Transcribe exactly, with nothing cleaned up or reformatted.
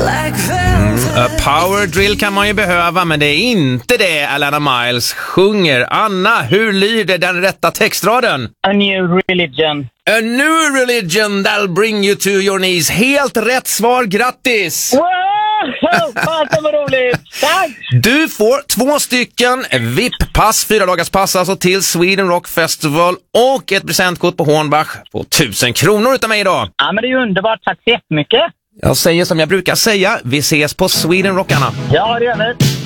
Mm, a power drill kan man ju behöva, men det är inte det Alana Miles sjunger. Anna, hur lyder den rätta textraden? A new religion. A new religion that'll bring you to your knees. Helt rätt svar, grattis! Wow! Fan, det var roligt! Tack! Du får två stycken V I P-pass, fyra dagars pass alltså till Sweden Rock Festival och ett presentkort på Hornbach på tusen kronor utav mig idag. Ja, men det är ju underbart. Tack så jättemycket. Jag säger som jag brukar säga, vi ses på Sweden Rock, Anna. Ja, det gör vi.